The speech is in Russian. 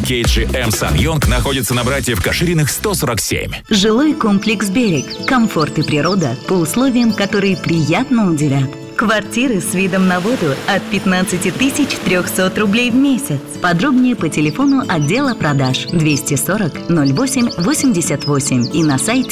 KGM Сан-Йонг находится на братьев Кашириных 147. Жилой комплекс «Берег». Комфорт и природа по условиям, которые приятно удивят. Квартиры с видом на воду от 15 300 рублей в месяц. Подробнее по телефону отдела продаж 240 08 88 и на сайте